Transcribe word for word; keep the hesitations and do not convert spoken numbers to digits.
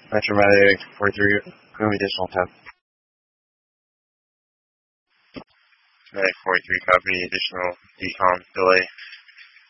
Metro Medic forty-three, going additional ten. Medic forty-three, copy, additional decom delay.